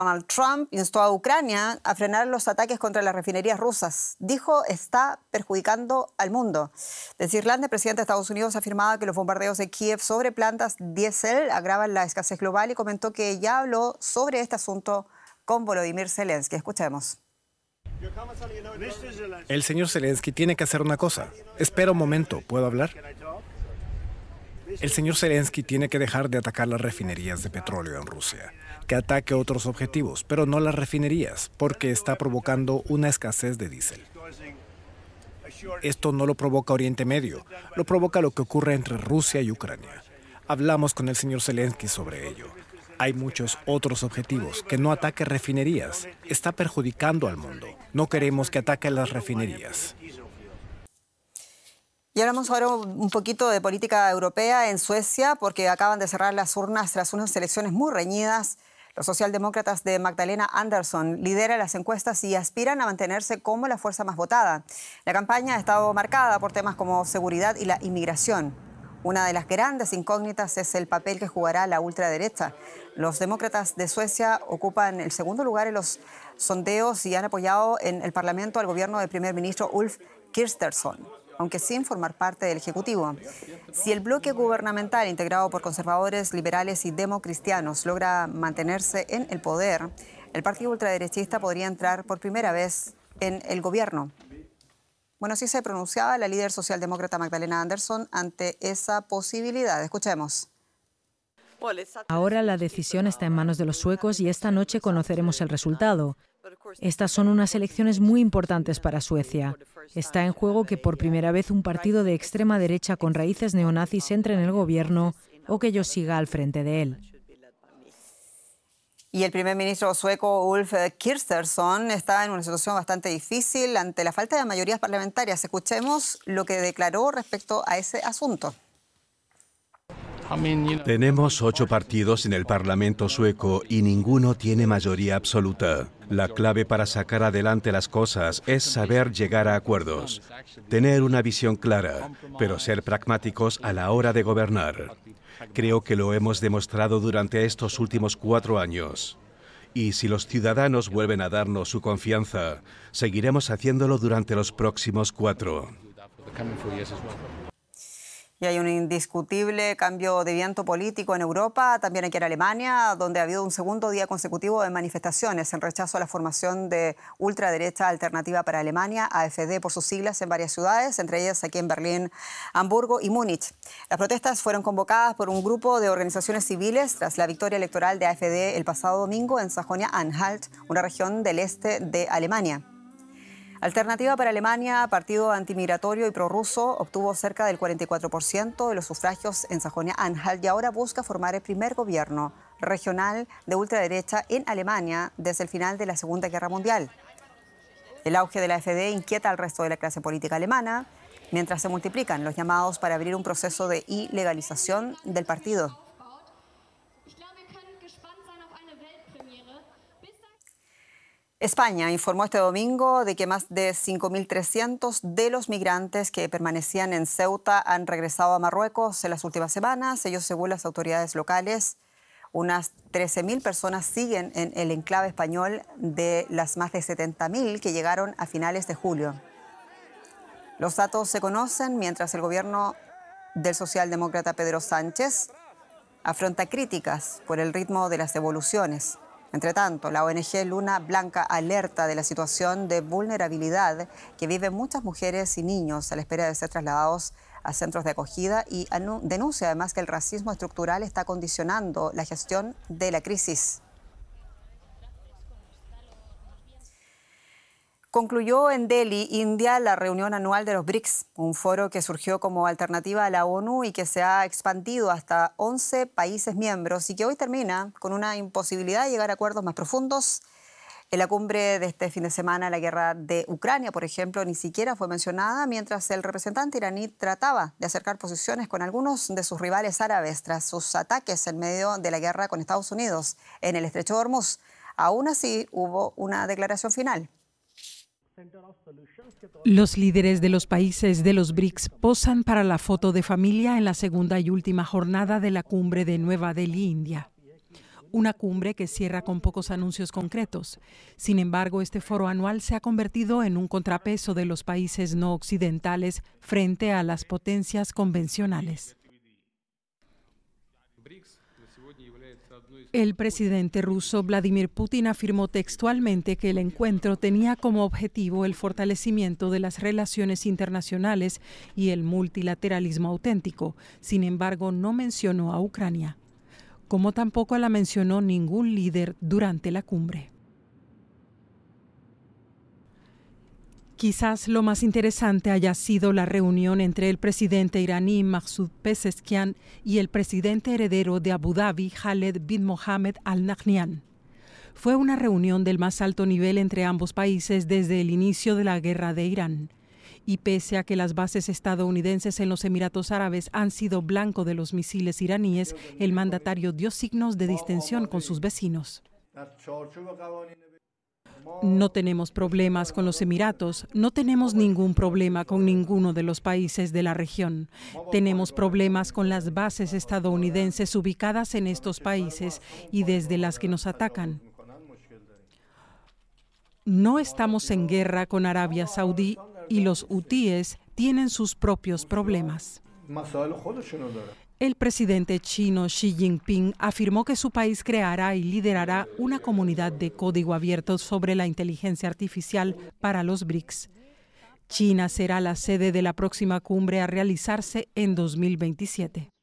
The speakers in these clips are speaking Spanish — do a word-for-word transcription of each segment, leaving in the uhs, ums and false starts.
Donald Trump instó a Ucrania a frenar los ataques contra las refinerías rusas. Dijo, está perjudicando al mundo. Desde Irlanda, el presidente de Estados Unidos afirmaba que los bombardeos de Kiev sobre plantas diésel agravan la escasez global y comentó que ya habló sobre este asunto con Volodymyr Zelensky. Escuchemos. El señor Zelensky tiene que hacer una cosa. Espera un momento, ¿puedo hablar? El señor Zelensky tiene que dejar de atacar las refinerías de petróleo en Rusia, que ataque otros objetivos, pero no las refinerías, porque está provocando una escasez de diésel. Esto no lo provoca Oriente Medio, lo provoca lo que ocurre entre Rusia y Ucrania. Hablamos con el señor Zelensky sobre ello. Hay muchos otros objetivos, que no ataque refinerías. Está perjudicando al mundo. No queremos que ataque las refinerías. Y hablamos ahora un poquito de política europea en Suecia, porque acaban de cerrar las urnas tras unas elecciones muy reñidas. Los socialdemócratas de Magdalena Andersson lideran las encuestas y aspiran a mantenerse como la fuerza más votada. La campaña ha estado marcada por temas como seguridad y la inmigración. Una de las grandes incógnitas es el papel que jugará la ultraderecha. Los demócratas de Suecia ocupan el segundo lugar en los sondeos y han apoyado en el Parlamento al gobierno del primer ministro Ulf Kristersson, aunque sin formar parte del Ejecutivo. Si el bloque gubernamental integrado por conservadores, liberales y democristianos logra mantenerse en el poder, el partido ultraderechista podría entrar por primera vez en el gobierno. Bueno, así se pronunciaba la líder socialdemócrata Magdalena Andersson ante esa posibilidad. Escuchemos. Ahora la decisión está en manos de los suecos y esta noche conoceremos el resultado. Estas son unas elecciones muy importantes para Suecia. Está en juego que por primera vez un partido de extrema derecha con raíces neonazis entre en el gobierno o que yo siga al frente de él. Y el primer ministro sueco Ulf Kristersson está en una situación bastante difícil ante la falta de mayorías parlamentarias. Escuchemos lo que declaró respecto a ese asunto. Tenemos ocho partidos en el Parlamento sueco y ninguno tiene mayoría absoluta. La clave para sacar adelante las cosas es saber llegar a acuerdos, tener una visión clara, pero ser pragmáticos a la hora de gobernar. Creo que lo hemos demostrado durante estos últimos cuatro años. Y si los ciudadanos vuelven a darnos su confianza, seguiremos haciéndolo durante los próximos cuatro. Y hay un indiscutible cambio de viento político en Europa, también aquí en Alemania, donde ha habido un segundo día consecutivo de manifestaciones en rechazo a la formación de ultraderecha Alternativa para Alemania, A F D por sus siglas, en varias ciudades, entre ellas aquí en Berlín, Hamburgo y Múnich. Las protestas fueron convocadas por un grupo de organizaciones civiles tras la victoria electoral de A F D el pasado domingo en Sajonia-Anhalt, una región del este de Alemania. Alternativa para Alemania, partido antimigratorio y prorruso, obtuvo cerca del cuarenta y cuatro por ciento de los sufragios en Sajonia-Anhalt y ahora busca formar el primer gobierno regional de ultraderecha en Alemania desde el final de la Segunda Guerra Mundial. El auge de la A F D inquieta al resto de la clase política alemana, mientras se multiplican los llamados para abrir un proceso de ilegalización del partido. España informó este domingo de que más de cinco mil trescientos de los migrantes que permanecían en Ceuta han regresado a Marruecos en las últimas semanas. Ellos, según las autoridades locales, unas trece mil personas siguen en el enclave español de las más de setenta mil que llegaron a finales de julio. Los datos se conocen mientras el gobierno del socialdemócrata Pedro Sánchez afronta críticas por el ritmo de las devoluciones. Entre tanto, la O N G Luna Blanca alerta de la situación de vulnerabilidad que viven muchas mujeres y niños a la espera de ser trasladados a centros de acogida y denuncia además que el racismo estructural está condicionando la gestión de la crisis. Concluyó en Delhi, India, la reunión anual de los BRICS, un foro que surgió como alternativa a la ONU y que se ha expandido hasta once países miembros y que hoy termina con una imposibilidad de llegar a acuerdos más profundos. En la cumbre de este fin de semana, la guerra de Ucrania, por ejemplo, ni siquiera fue mencionada, mientras el representante iraní trataba de acercar posiciones con algunos de sus rivales árabes tras sus ataques en medio de la guerra con Estados Unidos en el estrecho de Hormuz. Aún así, hubo una declaración final. Los líderes de los países de los BRICS posan para la foto de familia en la segunda y última jornada de la cumbre de Nueva Delhi, India. una cumbre que cierra con pocos anuncios concretos. Sin embargo, este foro anual se ha convertido en un contrapeso de los países no occidentales frente a las potencias convencionales. El presidente ruso Vladimir Putin afirmó textualmente que el encuentro tenía como objetivo el fortalecimiento de las relaciones internacionales y el multilateralismo auténtico. Sin embargo, no mencionó a Ucrania, como tampoco la mencionó ningún líder durante la cumbre. Quizás lo más interesante haya sido la reunión entre el presidente iraní Masoud Pezeshkian y el presidente heredero de Abu Dhabi, Khaled bin Mohammed Al Nahyan. Fue una reunión del más alto nivel entre ambos países desde el inicio de la guerra de Irán. Y pese a que las bases estadounidenses en los Emiratos Árabes han sido blanco de los misiles iraníes, el mandatario dio signos de distensión con sus vecinos. No tenemos problemas con los Emiratos, no tenemos ningún problema con ninguno de los países de la región. Tenemos problemas con las bases estadounidenses ubicadas en estos países y desde las que nos atacan. No estamos en guerra con Arabia Saudí y los hutíes tienen sus propios problemas. El presidente chino Xi Jinping afirmó que su país creará y liderará una comunidad de código abierto sobre la inteligencia artificial para los BRICS. China será la sede de la próxima cumbre a realizarse en dos mil veintisiete.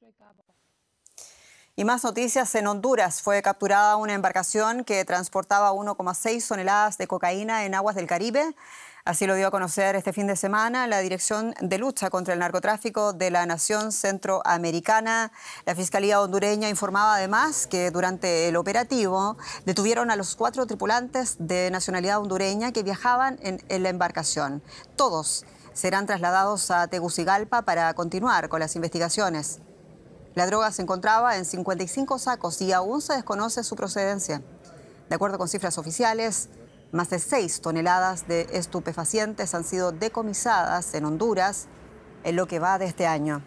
Y más noticias. En Honduras fue capturada una embarcación que transportaba uno coma seis toneladas de cocaína en aguas del Caribe. Así lo dio a conocer este fin de semana la Dirección de Lucha contra el Narcotráfico de la Nación Centroamericana. La Fiscalía hondureña informaba además que durante el operativo detuvieron a los cuatro tripulantes de nacionalidad hondureña que viajaban en, en la embarcación. Todos serán trasladados a Tegucigalpa para continuar con las investigaciones. La droga se encontraba en cincuenta y cinco sacos y aún se desconoce su procedencia. De acuerdo con cifras oficiales, más de seis toneladas de estupefacientes han sido decomisadas en Honduras en lo que va de este año.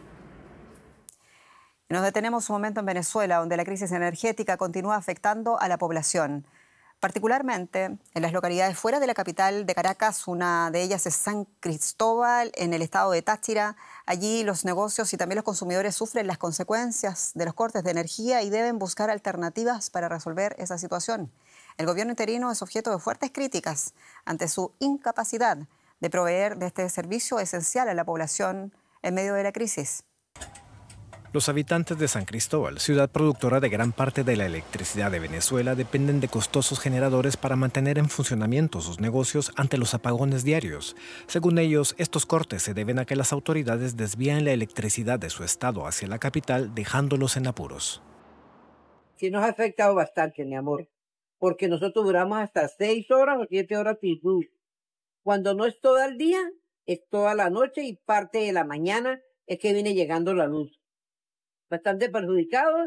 Nos detenemos un momento en Venezuela, donde la crisis energética continúa afectando a la población. Particularmente en las localidades fuera de la capital de Caracas, una de ellas es San Cristóbal, en el estado de Táchira. Allí los negocios y también los consumidores sufren las consecuencias de los cortes de energía y deben buscar alternativas para resolver esa situación. El gobierno interino es objeto de fuertes críticas ante su incapacidad de proveer de este servicio esencial a la población en medio de la crisis. Los habitantes de San Cristóbal, ciudad productora de gran parte de la electricidad de Venezuela, dependen de costosos generadores para mantener en funcionamiento sus negocios ante los apagones diarios. Según ellos, estos cortes se deben a que las autoridades desvían la electricidad de su estado hacia la capital, dejándolos en apuros. Sí nos ha afectado bastante, mi amor, porque nosotros duramos hasta seis horas o siete horas sin luz. Cuando no es todo el día, es toda la noche y parte de la mañana es que viene llegando la luz. Bastante perjudicados.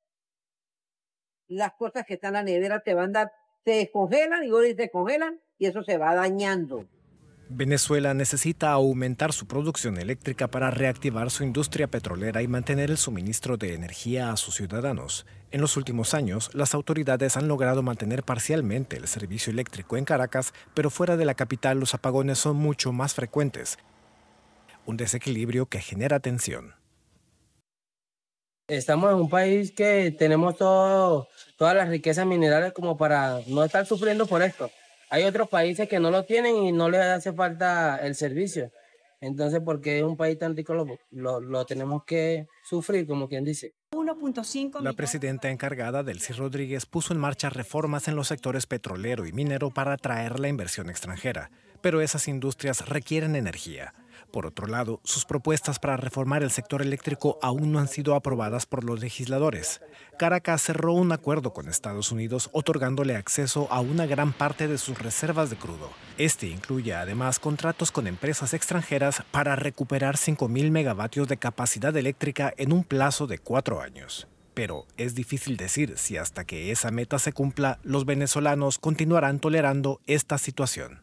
Las cosas que están en la nevera te van a dar, se descongelan y hoy se descongelan y eso se va dañando. Venezuela necesita aumentar su producción eléctrica para reactivar su industria petrolera y mantener el suministro de energía a sus ciudadanos. En los últimos años, las autoridades han logrado mantener parcialmente el servicio eléctrico en Caracas, pero fuera de la capital los apagones son mucho más frecuentes. Un desequilibrio que genera tensión. Estamos en un país que tenemos todo, todas las riquezas minerales como para no estar sufriendo por esto. Hay otros países que no lo tienen y no les hace falta el servicio. Entonces, porque es un país tan rico, lo, lo, lo tenemos que sufrir, como quien dice. La presidenta encargada, Delcy Rodríguez, puso en marcha reformas en los sectores petrolero y minero para atraer la inversión extranjera. Pero esas industrias requieren energía. Por otro lado, sus propuestas para reformar el sector eléctrico aún no han sido aprobadas por los legisladores. Caracas cerró un acuerdo con Estados Unidos otorgándole acceso a una gran parte de sus reservas de crudo. Este incluye además contratos con empresas extranjeras para recuperar cinco mil megavatios de capacidad eléctrica en un plazo de cuatro años. Pero es difícil decir si hasta que esa meta se cumpla, los venezolanos continuarán tolerando esta situación.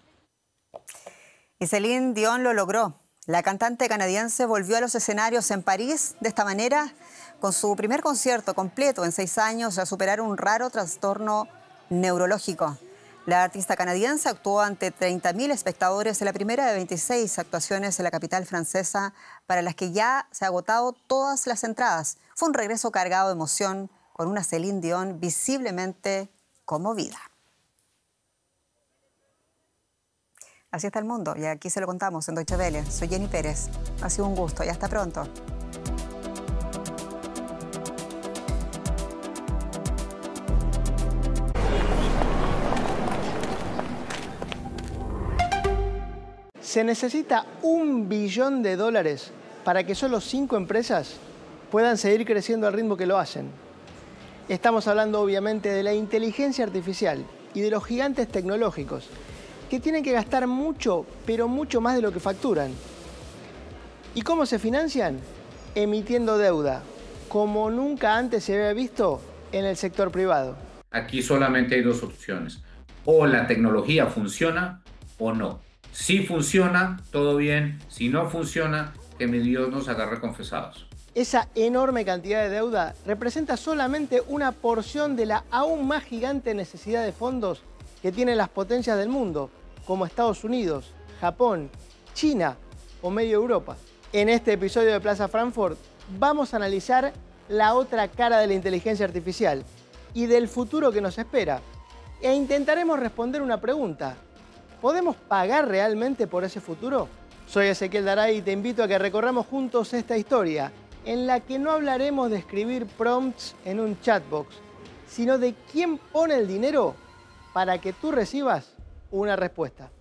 Y Celine Dion lo logró. La cantante canadiense volvió a los escenarios en París de esta manera, con su primer concierto completo en seis años tras superar un raro trastorno neurológico. La artista canadiense actuó ante treinta mil espectadores en la primera de veintiséis actuaciones en la capital francesa, para las que ya se han agotado todas las entradas. Fue un regreso cargado de emoción, con una Celine Dion visiblemente conmovida. Así está el mundo, y aquí se lo contamos en Deutsche Welle. Soy Jenny Pérez. Ha sido un gusto y hasta pronto. Se necesita un billón de dólares para que solo cinco empresas puedan seguir creciendo al ritmo que lo hacen. Estamos hablando obviamente de la inteligencia artificial y de los gigantes tecnológicos, que tienen que gastar mucho, pero mucho más de lo que facturan. ¿Y cómo se financian? Emitiendo deuda, como nunca antes se había visto en el sector privado. Aquí solamente hay dos opciones. O la tecnología funciona o no. Si funciona, todo bien. Si no funciona, que mi Dios nos agarre confesados. Esa enorme cantidad de deuda representa solamente una porción de la aún más gigante necesidad de fondos que tienen las potencias del mundo, como Estados Unidos, Japón, China o medio Europa. En este episodio de Plaza Frankfurt vamos a analizar la otra cara de la inteligencia artificial y del futuro que nos espera. E intentaremos responder una pregunta: ¿podemos pagar realmente por ese futuro? Soy Ezequiel Daray y te invito a que recorramos juntos esta historia, en la que no hablaremos de escribir prompts en un chatbox, sino de quién pone el dinero para que tú recibas una respuesta.